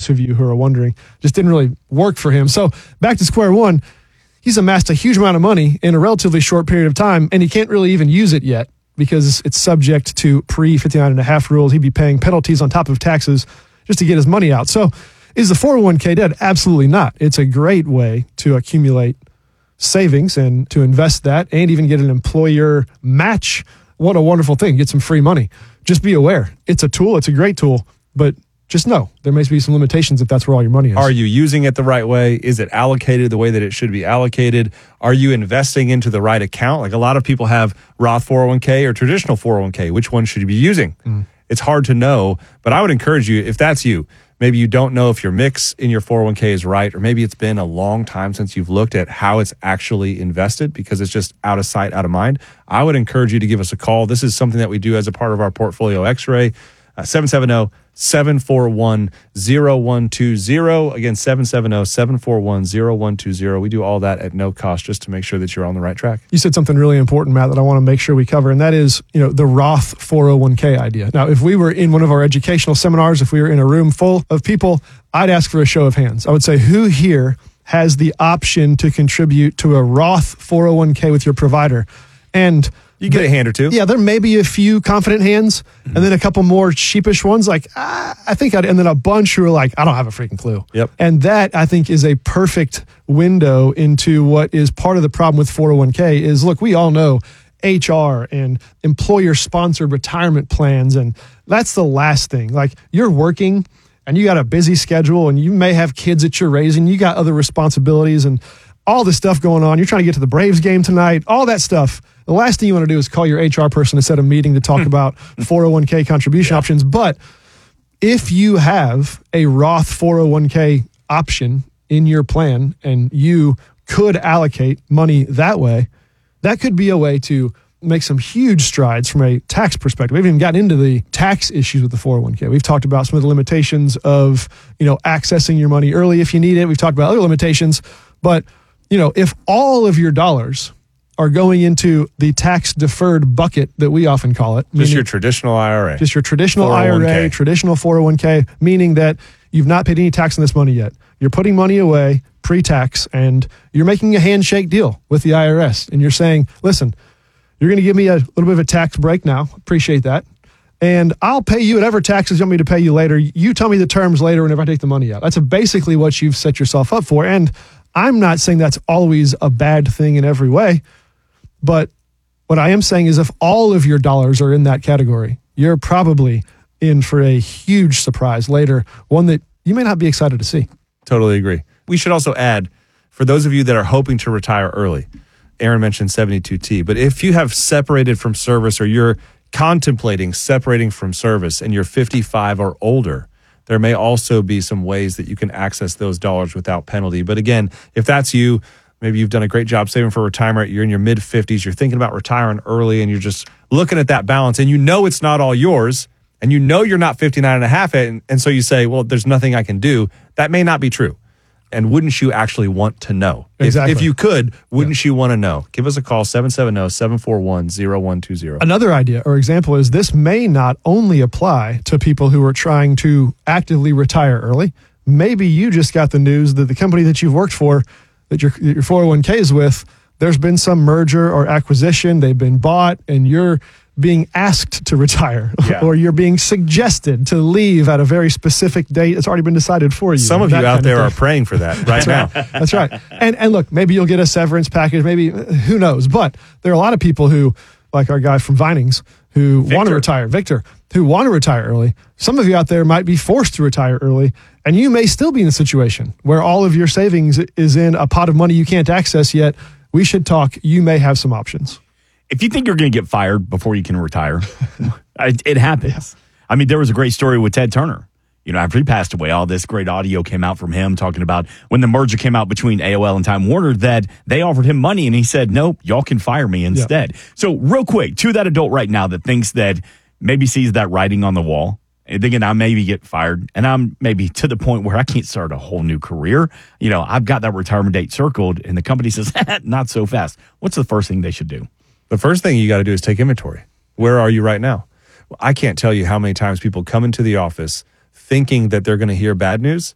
those of you who are wondering. Just didn't really work for him. So back to square one, he's amassed a huge amount of money in a relatively short period of time, and he can't really even use it yet because it's subject to pre-59.5 rules. He'd be paying penalties on top of taxes just to get his money out. So is the 401k dead? Absolutely not. It's a great way to accumulate savings and to invest that and even get an employer match. What a wonderful thing. Get some free money. Just be aware. It's a tool. It's a great tool, but just know there may be some limitations if that's where all your money is. Are you using it the right way? Is it allocated the way that it should be allocated? Are you investing into the right account? Like a lot of people have Roth 401k or traditional 401k. Which one should you be using? It's hard to know, but I would encourage you, if that's you, maybe you don't know if your mix in your 401k is right, or maybe it's been a long time since you've looked at how it's actually invested because it's just out of sight, out of mind. I would encourage you to give us a call. This is something that we do as a part of our Portfolio X-Ray, 770-741-0120. Again, 770-741-0120. We do all that at no cost just to make sure that you're on the right track. You said something really important, Matt, that I want to make sure we cover, and that is, the Roth 401k idea. Now, if we were in one of our educational seminars, if we were in a room full of people, I'd ask for a show of hands. I would say, who here has the option to contribute to a Roth 401k with your provider? And you get a hand or two. Yeah, there may be a few confident hands, and then a couple more sheepish ones like, I think and then a bunch who are like, I don't have a freaking clue. Yep. And that, I think, is a perfect window into what is part of the problem with 401k is, look, we all know HR and employer-sponsored retirement plans, and that's the last thing. Like, you're working, and you got a busy schedule, and you may have kids that you're raising, you got other responsibilities, and all this stuff going on. You're trying to get to the Braves game tonight, all that stuff. The last thing you want to do is call your HR person to set a meeting to talk about 401k contribution options. But if you have a Roth 401k option in your plan and you could allocate money that way, that could be a way to make some huge strides from a tax perspective. We haven't even gotten into the tax issues with the 401k. We've talked about some of the limitations of, accessing your money early if you need it. We've talked about other limitations. But, if all of your dollars are going into the tax-deferred bucket that we often call it. Just your traditional IRA. Just your traditional 401k. IRA, traditional 401k, meaning that you've not paid any tax on this money yet. You're putting money away pre-tax, and you're making a handshake deal with the IRS. And you're saying, listen, you're going to give me a little bit of a tax break now. Appreciate that. And I'll pay you whatever taxes you want me to pay you later. You tell me the terms later whenever I take the money out. That's basically what you've set yourself up for. And I'm not saying that's always a bad thing in every way. But what I am saying is if all of your dollars are in that category, you're probably in for a huge surprise later, one that you may not be excited to see. Totally agree. We should also add, for those of you that are hoping to retire early, Aaron mentioned 72T, but if you have separated from service or you're contemplating separating from service and you're 55 or older, there may also be some ways that you can access those dollars without penalty. But again, if that's you, maybe you've done a great job saving for retirement. You're in your mid-50s. You're thinking about retiring early, and you're just looking at that balance, and it's not all yours, and you're not 59 and a half, and so you say, well, there's nothing I can do. That may not be true. And wouldn't you actually want to know? Exactly. If you could, wouldn't you want to know? Give us a call, 770-741-0120. Another idea or example is this may not only apply to people who are trying to actively retire early. Maybe you just got the news that the company that you've worked for, that your 401k is with, there's been some merger or acquisition, they've been bought, and you're being asked to retire, or you're being suggested to leave at a very specific date. It's already been decided for you. Some of you out there are praying for that right now. That's right. And look, maybe you'll get a severance package, maybe, who knows? But there are a lot of people who, like our guy from Vinings, who want to retire, Victor, who want to retire early. Some of you out there might be forced to retire early, and you may still be in a situation where all of your savings is in a pot of money you can't access yet. We should talk. You may have some options. If you think you're going to get fired before you can retire, it happens. Yes. I mean, there was a great story with Ted Turner. After he passed away, all this great audio came out from him talking about when the merger came out between AOL and Time Warner that they offered him money and he said, nope, y'all can fire me instead. Yeah. So real quick, to that adult right now that thinks that maybe sees that writing on the wall and thinking I maybe get fired and I'm maybe to the point where I can't start a whole new career. I've got that retirement date circled and the company says, not so fast. What's the first thing they should do? The first thing you got to do is take inventory. Where are you right now? Well, I can't tell you how many times people come into the office thinking that they're going to hear bad news,